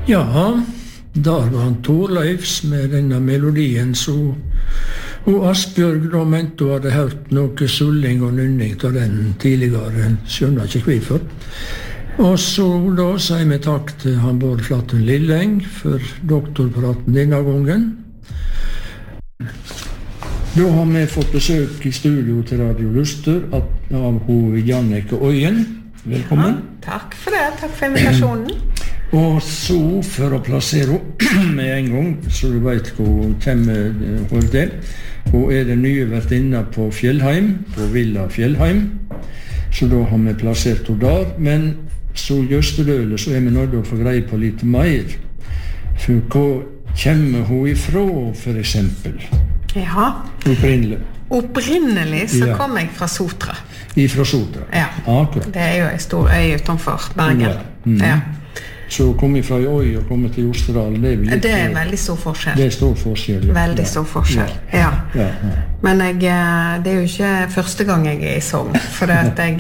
Ja, der var han Torleifs med denne melodien, så og Asbjørg da mente hun hadde hørt noe sulling og nynning til den tidligere, skjønner ikke hvorfor. Og så da sier vi takk til han Bård Flatten Lilleng for doktorpraten denne gangen. Da har vi fått besøk i studio til Radio Luster av Jannicke Øyen. Velkommen. Ja, takk for det, takk for invitasjonen. Og så, for å plassere med en gang, så du vet hvor kommer til. Hun den nye vertinna på Fjellheim, på Villa Fjellheim. Så da har vi plassert henne der. Men så Jøsterdøle, så vi nødt til å få greie på litt mer. For hvor kommer hun ifra, for eksempel? Ja. Opprinnelig så kom jeg fra Sotra. Ifra Sotra? Ja. Akkurat. Det jo en stor øy utenfor Bergen. Ja. Så kom jeg fra øy og kom til Jostedalen, det veldig stor forskjell. Det stor forskjell, ja. Veldig stor forskjell, ja. Men det jo ikke første gang jeg i Sogn, for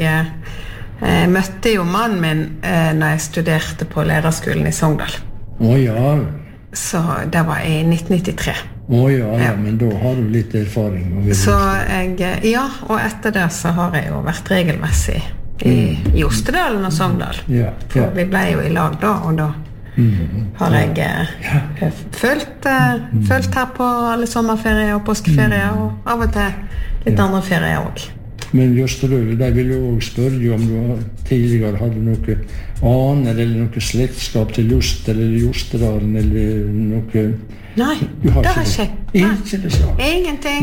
jeg møtte jo mannen min når jeg studerte på lærerskolen i Sogndal. Ja. Så det var i 1993. Ja, men da har du litt erfaring. Så og etter det så har jeg jo vært regelmessig i Jostedalen og Sogndal. For vi ble jo i lag da, og da har jeg følt her på alle sommerferier og påskeferier, og av og til litt andre ferier også. Men Jostedøle, der vil jeg også spørre om du tidligere hadde noe aner eller noe slektskap til Luster eller Jostedalen eller noe... Nei, det har ikke. Ingenting.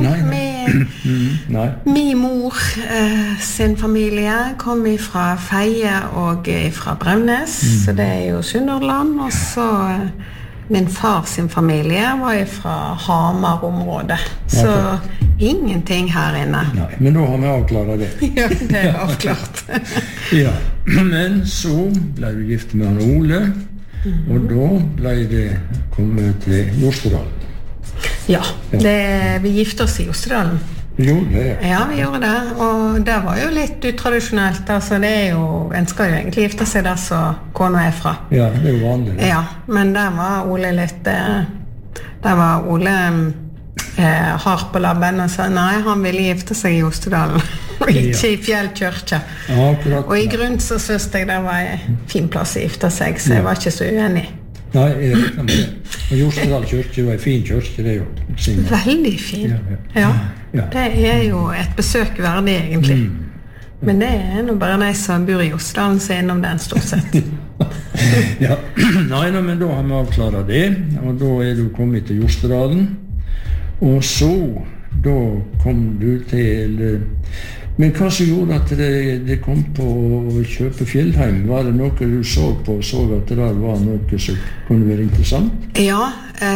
Nei. Min mor sin familie kom fra Feie og fra Bremnes, så det jo Sunnhordland, og så min far sin familie var fra Hamar-området, så ingenting her inne. Nei, men da har vi avklaret det. Ja, det avklart. Ja, men så ble du gift med han Ole, og da ble det kommet til Jostedalen. Ja, vi gifte oss i Jostedalen. Det. Ja, vi gjorde det, og det var jo litt utradisjonelt. Altså, en skal jo egentlig gifte seg der så kona fra. Ja, det jo vanlig. Ja, men der var Ole litt... Der var Ole hard på labben og sa nei, han ville gifte seg i Jostedalen, og ikke i Fjellkirke. Akkurat. Og i grunn så synes jeg det var en fin plass å gifte seg, så jeg var ikke så uenig. Nei, jeg vet om det. Og Jostedal kyrkje var en fin kyrkje, det jo. Veldig fin. Ja. Det jo et besøk verdig, egentlig. Men det nå bare de som bor i Jostedalen som innom den, stort sett. Ja. Nei, men da har vi avklaret det, og da du kommet til Jostedalen. Og så, da kom du til... Men hva som gjorde at det kom på å kjøpe Fjellheim? Var det noe du så på, så at det der var noe som kunne være interessant? Ja,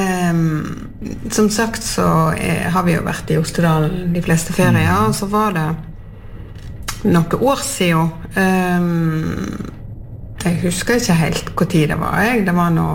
som sagt så har vi jo vært i Jostedalen de fleste ferier, og så var det noen år siden. Jeg husker ikke helt hvor tid det var. Det var nå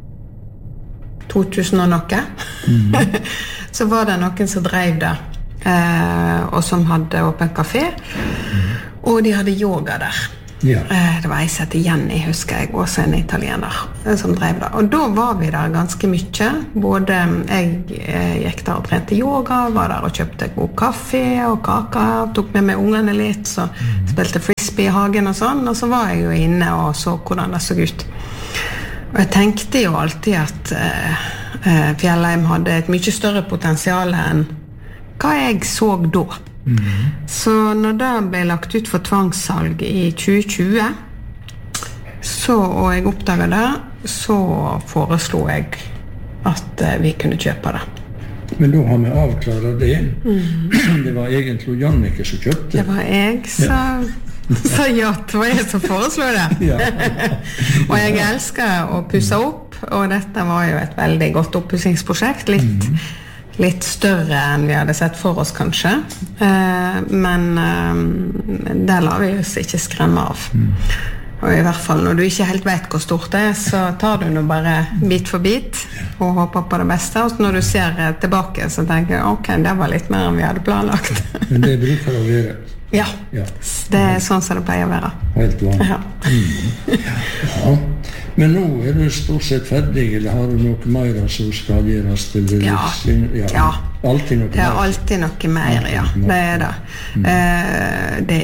2000 og noe. Så var det noen som drev det, og som hadde åpen kafé, og de hadde yoga der. Det var en som heter Jenny, husker jeg, også en italiener som drev det. Og da var vi der ganske mye. Både jeg gikk der og trente yoga, var der og kjøpte god kaffe og kaker, tok med meg ungene litt, så spilte frisbee i hagen og sånn, og så var jeg jo inne og så hvordan det så ut. Og jeg tenkte jo alltid at Fjellheim hadde et mye større potensial enn hva jeg så da. Så når det ble lagt ut for tvangssalg i 2020, og jeg oppdaget det, så foreslo jeg at vi kunne kjøpe det. Men da har vi avklaret det. Det var egentlig Jannicke som kjøpte. Det var jeg som sa ja, det var jeg som foreslår det. Og jeg elsker å pusse opp, og dette var jo et veldig godt oppussingsprosjekt, litt større enn vi hadde sett for oss kanskje, men der lar vi oss ikke skremme av. Og i hvert fall når du ikke helt vet hvor stort det så tar du nå bare bit for bit og håper på det beste, og når du ser tilbake så tenker jeg, ok, det var litt mer enn vi hadde planlagt. Men det bruker å være. Ja, det sånn som det pleier å være. Helt vanlig. Ja. Men nå du stort sett ferdig, eller har du noe mer som skal gjøres til det? Ja. Alltid noe det alltid noe mer, ja. Det det. Det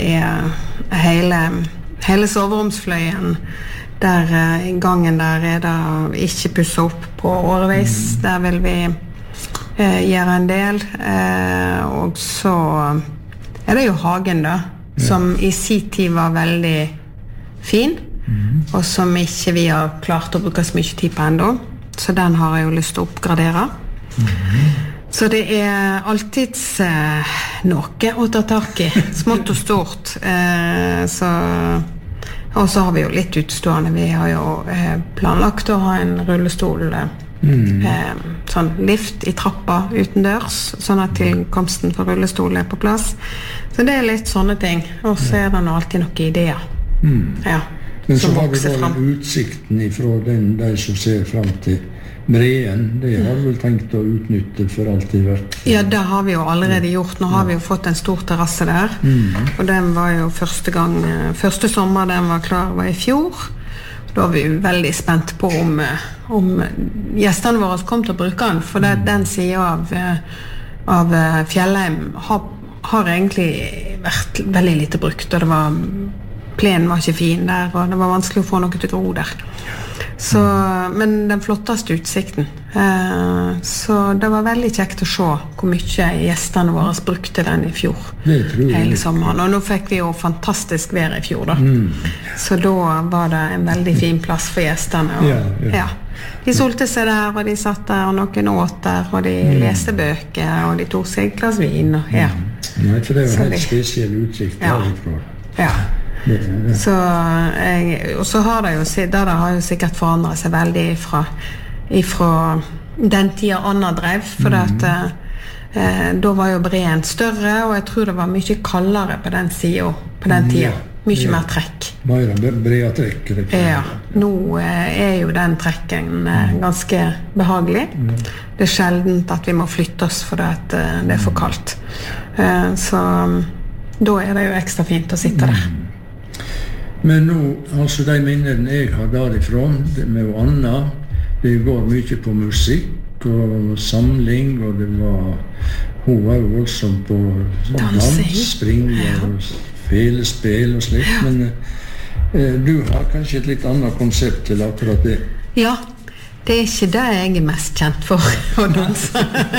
hele soveromsfløyen, der I gangen der det ikke pusset opp på årevis. Der vil vi gjøre en del. Og så det jo hagen da, som I sin tid var veldig fin, og som ikke vi har klart å bruke så mye tid på enda. Så den har jeg jo lyst til å oppgradere. Så det alltid noe å ta tak I, smått og stort. Og så har vi jo litt utstående. Vi har jo planlagt å ha en rullestol, sånn lift I trappa utendørs, sånn at tilkomsten for rullestol på plass. Så det litt sånne ting. Og så det nå alltid noen ideer. Ja. Men så har vi da den utsikten ifra de som ser frem til Breen. Det har vi vel tenkt å utnytte for alt I hvert. Ja, det har vi jo allerede gjort. Nå har vi jo fått en stor terrasse der. Og den var jo første sommer den var klar var I fjor. Da var vi jo veldig spent på om gjestene våre kom til å bruke den. For den siden av Fjellheim har egentlig vært veldig lite brukt. Og plenen var ikke fin der, og det var vanskelig å få noe til å gro der. Så, men den flotteste utsikten. Så det var veldig kjekt å se hvor mye gjestene våre brukte den I fjor. Hele sommeren. Og nå fikk vi jo fantastisk vær I fjor da. Så da var det en veldig fin plass for gjestene. Og, ja. De solte seg der, og de satt der, og noen åt der, og de leste bøker, og de tog seg et glass vin. Og, ja. Nei, for det var en helt spesiell utsikt derifra. Ja. Så og så har det jo sikkert forandret seg veldig ifra den tiden Anna drev, for da var jo Breen større, og jeg tror det var mye kaldere på den siden på den tiden, mye mer trekk. Mer brea trekk. Ja, nå jo den trekken ganske behagelig. Det sjeldent at vi må flytte oss for at det for kaldt. Så da det jo ekstra fint å sitte der. Men nå, altså de minnene jeg har derifra, med Anna, det går mye på musikk og samling, og hun var jo voldsom på dans, spring og felespill og slikt, men du har kanskje et litt annet konsept til akkurat det? Ja, det ikke det jeg mest kjent for å danse.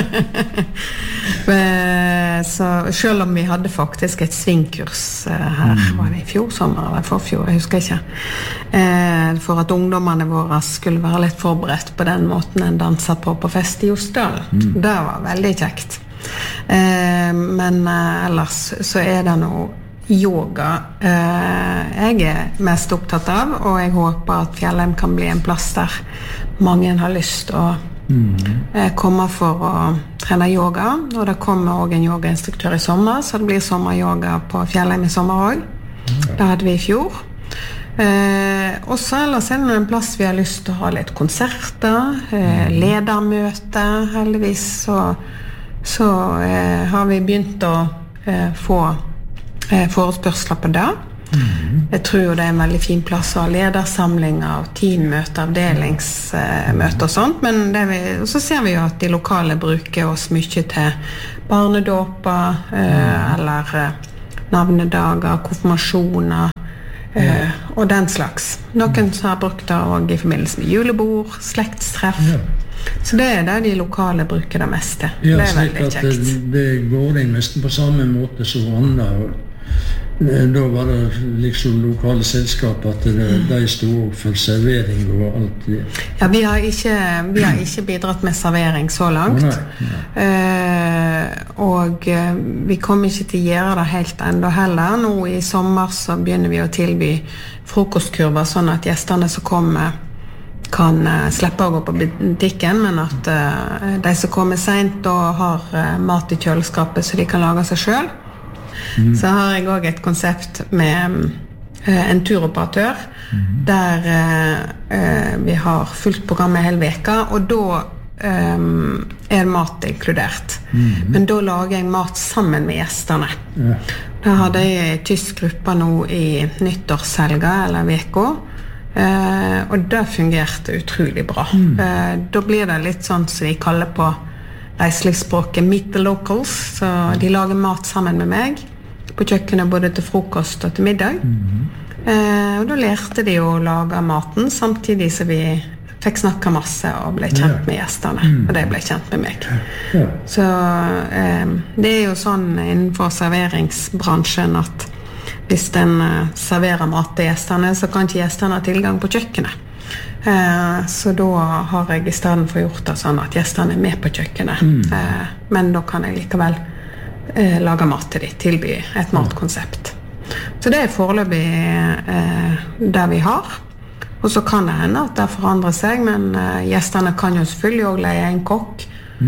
Så selv om vi hadde faktisk et svingkurs her, var det I fjor sommer eller forfjor, jeg husker ikke, for at ungdommene våre skulle være litt forberedt på den måten en danser på fest I Osdal. Det var veldig kjekt. Men ellers så det noe yoga jeg mest opptatt av, og jeg håper at Fjellheim kan bli en plass der mange har lyst til å komme for å trene yoga, og det kommer også en yogainstruktør I sommer, så det blir sommeryoga på Fjellheim I sommer også. Det hadde vi I fjor. Og så ellers det en plass vi har lyst til å ha litt konserter, ledermøter, heldigvis så har vi begynt å få forespørsler på det. Jeg tror jo det en veldig fin plass å ha ledersamlinger og teammøter, avdelingsmøter og sånt, men så ser vi jo at de lokale bruker oss mye til barnedåper eller navnedager, konfirmasjoner og den slags. Noen som har brukt det også I forbindelse med julebord, slektstreff. Så det det de lokale bruker det meste. Ja, det veldig kjekt. Det går inn nesten på samme måte som andre. Da var det liksom lokale selskap at de stod for servering og alt det. Ja, vi har ikke bidratt med servering så langt. Og vi kommer ikke til å gjøre det helt enda heller. Nå I sommer så begynner vi å tilby frokostkurver, sånn at gjestene som kommer kan slippe å gå på butikken, men at de som kommer sent og har mat I kjøleskapet så de kan lage seg selv. Så har jeg også et konsept med en turoperatør der vi har fullt programmet hele veka, og da mat inkludert. Men da lager jeg mat sammen med gjestene. Da hadde jeg en tysk gruppe nå I nyttårshelga eller veka, Og det fungerte utrolig bra. Da blir det litt sånn som de kaller på reiselivsspråket meet the locals, så de lager mat sammen med meg på kjøkkenet både til frokost og til middag. Og da lærte de å lage maten samtidig som vi fikk snakke masse og ble kjent med gjestene, og de ble kjent med meg. Så det jo sånn innenfor serveringsbransjen at hvis den serverer mat til gjestene, så kan ikke gjestene ha tilgang på kjøkkenet. Så da har jeg I stedet for gjort det sånn at gjestene med på kjøkkenet. Men da kan jeg likevel lage mat til dem, tilby et matkonsept. Så det foreløpig det vi har. Og så kan det hende at det forandrer seg, men gjestene kan jo selvfølgelig også leie en kokk.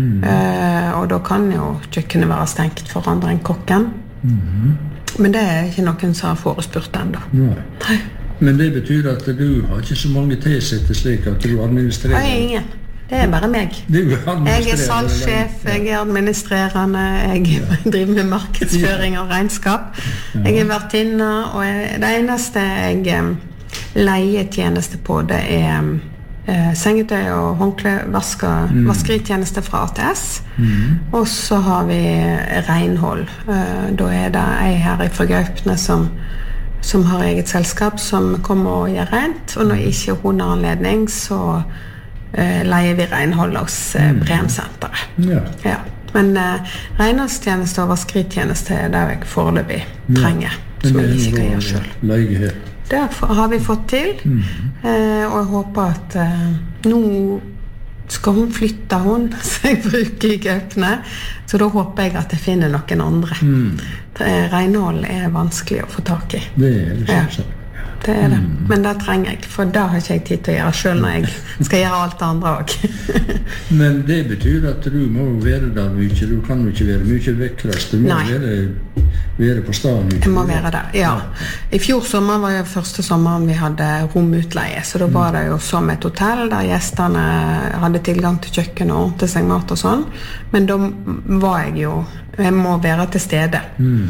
Og da kan jo kjøkkenet være stengt for andre enn kokken. Men det ikke noen som har forespurt enda. Nei. Men det betyr at du har ikke så mange tilsette slik at du administrerer? Nei, ingen. Det bare meg. Jeg salgssjef, jeg administrerende, jeg driver med markedsføring og regnskap. Jeg vertinne, og det eneste jeg leier tjeneste på, det sengetøy og håndkle, vaskeritjeneste fra ATS. Og så har vi renhold. Da det jeg her fra Gaupne som har eget selskap som kommer og gjør rent, og når ikke hun har anledning, så leier vi renhold hos Bremsenteret. Ja. Men renholdstjeneste og vaskeritjeneste det jeg foreløpig trenger, som jeg ikke kan gjøre selv. Det har vi fått til, og jeg håper at nå skal hun flytte så jeg bruker I Gaupne, så da håper jeg at jeg finner noen andre. Renhold vanskelig å få tak I. Det det sånn. Det det. Men det trenger jeg, for da har ikke jeg tid til å gjøre selv når jeg skal gjøre alt det andre også. Men det betyr at du må være der mye, du kan jo ikke være mye vekkrast, du må være på stedet. Jeg må være der, ja. I fjor sommer var jo første sommeren vi hadde romutleie, så da var det jo som et hotell der gjestene hadde tilgang til kjøkken og ordnet seg mat og sånn, men da var jeg må være til stede.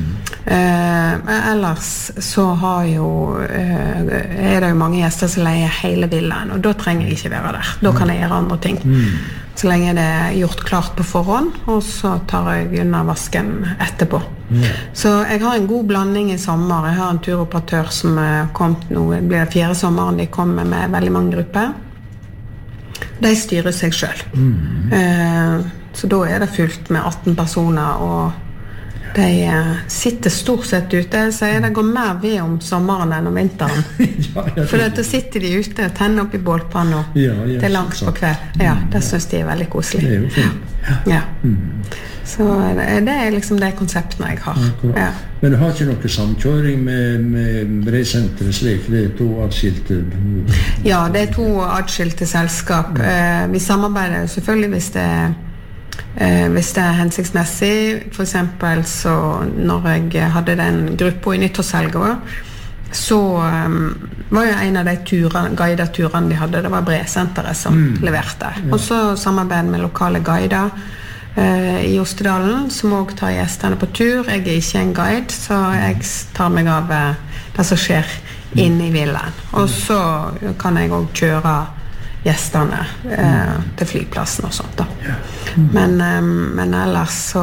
Ellers så har jo det jo mange gjester som leier hele villaen, og da trenger jeg ikke være der. Da kan jeg gjøre andre ting. Så lenge det gjort klart på forhånd, og så tar jeg unna vasken etterpå. Så jeg har en god blanding I sommer. Jeg har en turoperatør som kom nå, det blir det 4. sommeren de kommer med veldig mange grupper. De styrer seg selv. Så da det fullt med 18 personer, og de sitter stort sett ute, så det går mer ved om sommeren enn om vinteren. For da sitter de ute og tenner opp I bålpanna. Det langt på kveld. Ja, det synes de veldig koselig. Det jo fint. Ja. Så det liksom de konseptene jeg har. Ja. Men du har ikke noe samkjøring med Bremsenteret slik? Det 2 adskilte? Ja, det 2 adskilte selskap. Vi samarbeider selvfølgelig hvis det hensiktsmessig. For eksempel så når jeg hadde den gruppa I nyttårshelgen, så var jo en av de guideturene de hadde, det var Bremsenteret som leverte. Og så samarbeidet med lokale guider I Ostedalen, som også tar gjestene på tur. Jeg ikke en guide, så jeg tar meg av det som skjer inne I villaen. Og så kan jeg også kjøre gjestene til flyplassen og sånt da. Men ellers så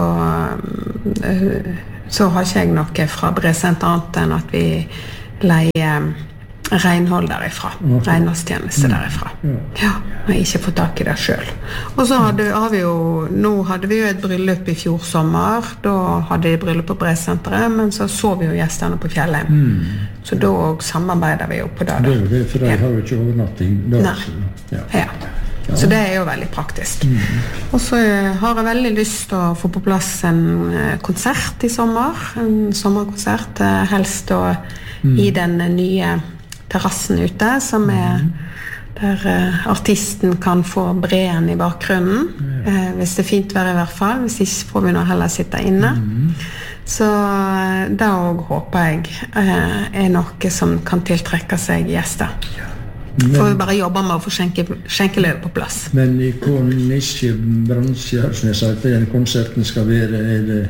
har ikke jeg noe fra Bremsenteret annet enn at vi leier renhold derifra, renholdstjeneste derifra. Ja, men ikke fått tak I det selv. Og så nå hadde vi jo et bryllup I fjor sommer, da hadde de bryllup på Bremsenteret, men så vi jo gjestene på Fjellheim. Så da samarbeider vi jo på det. Det for de har jo ikke overnatting. Ja. Så det jo veldig praktisk. Og så har jeg veldig lyst til å få på plass en konsert I sommer, en sommerkonsert, helst I den nye terrassen ute, som der artisten kan få breen I bakgrunnen, hvis det fint vær I hvert fall, hvis ikke får vi nå heller sitte inne. Så da håper jeg noe som kan tiltrekke seg gjester. For vi bare jobber med å få skjenkeløp på plass. Men I hvilken nisjebransje som jeg sa at den konserten skal være,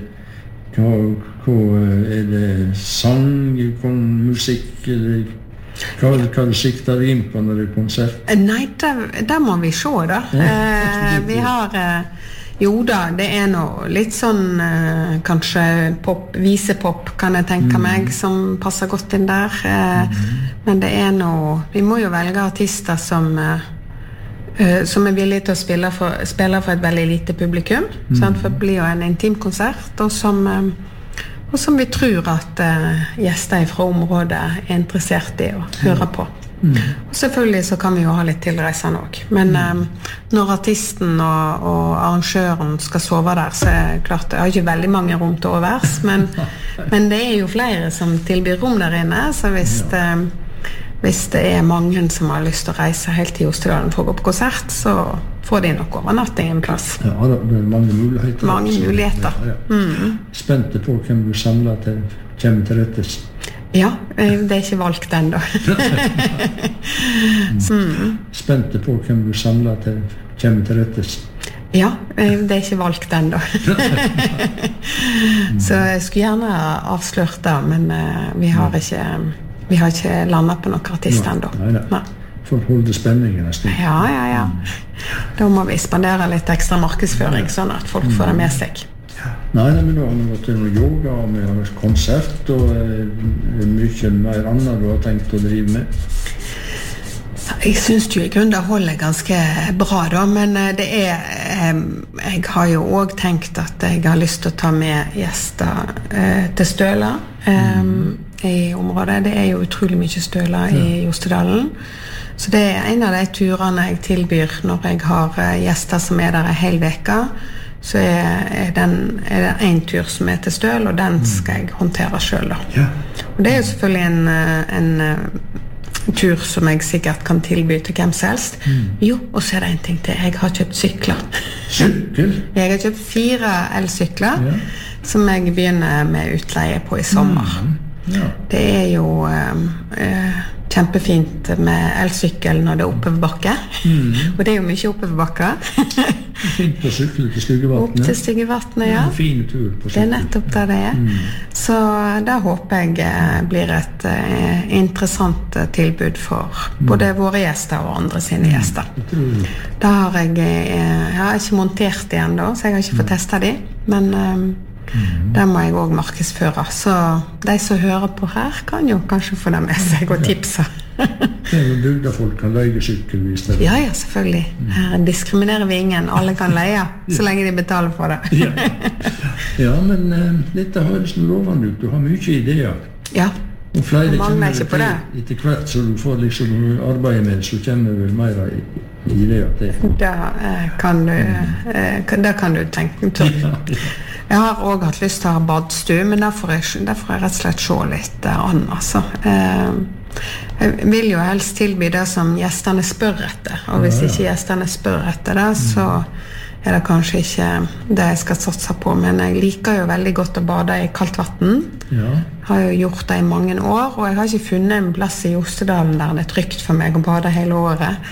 det sang, musikk, eller Hva du sikter inn på når det konsert? Nei, der må vi se da. Vi har... Jo da, det noe litt sånn kanskje visepop kan jeg tenke meg som passer godt inn der men det noe vi må jo velge artister som villige til å spille for et veldig lite publikum sant? For det blir jo en intim konsert og som vi tror at gjester fra området interessert i å høre på og selvfølgelig så kan vi jo ha litt tilreisende også men når artisten og arrangøren skal sove der så klart, jeg har ikke veldig mange rom til overs men det jo flere som tilbyr rom der inne så hvis det mange som har lyst til å reise helt til Jostedalen for å gå på konsert så får de nok overnatting en plass ja, det mange muligheter mange muligheter Spente på hvem du samler til kommer til rettes Ja, det ikke valgt enda. Spente på hvem du samler til kommer til rettes. Ja, det ikke valgt enda. Så jeg skulle gjerne avslørt det, men vi har ikke landet på noen artist enda. Nei. For å holde spenningen en stund. Ja. Da må vi spandere litt ekstra markedsføring, sånn at folk får det med seg. Nei, men nå har vi gått til noe yoga og vi har konsert og mye mer annet du har tenkt å drive med Jeg synes jo I grunnen det holder ganske bra da, men det jeg har jo også tenkt at jeg har lyst til å ta med gjester til Støla I området, det jo utrolig mye Støla I Jostedalen så det en av de turene jeg tilbyr når jeg har gjester som der en hel veka så det en tur som til Støl, og den skal jeg håndtere selv da. Ja. Og det jo selvfølgelig en tur som jeg sikkert kan tilby til hvem som helst. Jo, og så det en ting til. Jeg har kjøpt sykler. Sykkel? Jeg har kjøpt 4 elsykler, som jeg begynner med utleie på I sommer. Ja. Det jo kjempefint med elsykkel når det oppoverbakke. Og det jo mye oppoverbakke. Fint å sykle til Styggevatnet. Opp til Styggevatnet, ja. En fin tur på sykkel. Det nettopp der det Så da håper jeg blir et interessant tilbud for både våre gjester og andre sine gjester. Da har jeg har ikke montert det enda, så jeg har ikke fått testet de, men der må jeg også markedsføre. Så de som hører på her kan jo kanskje få det med seg og tipse. Det jo bygda folk kan leie sykkelvis. Ja, selvfølgelig. Her diskriminerer vi ingen. Alle kan leie, så lenge de betaler for det. Ja, men dette høres lovende ut. Du har mye ideer. Ja, og flere mangler ikke på det. Etter hvert så du får liksom arbeide med, så kommer vel mer ideer til. Da kan du tenke tørt. Jeg har også hatt lyst til å ha badstue, men derfor jeg rett og slett se litt an, altså. Jeg vil jo helst tilby det som gjestene spør etter, og hvis ikke gjestene spør etter det, så det kanskje ikke det jeg skal satse på, men jeg liker jo veldig godt å bade I kaldt vatten. Har jo gjort det I mange år, og jeg har ikke funnet en plass I Jostedalen der det trygt for meg å bade hele året.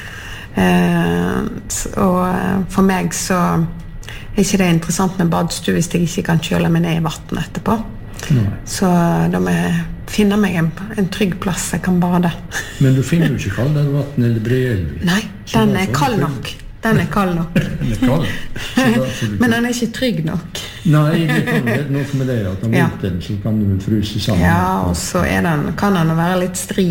Og for meg så ikke det interessant med badstue hvis jeg ikke kan kjøle meg ned I vatten etterpå. Så da må jeg finne meg en trygg plass jeg kan bade. Men du finner jo ikke kaldere vatten eller breelv? Nei, den kald nok. Den kald nok. Den kald. Men den ikke trygg nok. Nei, det kan være noe med det, at om vinteren så kan du fryse sammen. Ja, og så kan den være litt stri